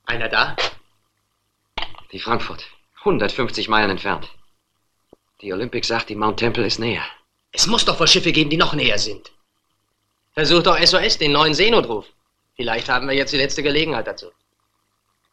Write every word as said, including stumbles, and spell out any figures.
Einer da? Die Frankfurt. hundertfünfzig Meilen entfernt. Die Olympic sagt, die Mount Temple ist näher. Es muss doch wohl Schiffe geben, die noch näher sind. Versuch doch S O S, den neuen Seenotruf. Vielleicht haben wir jetzt die letzte Gelegenheit dazu.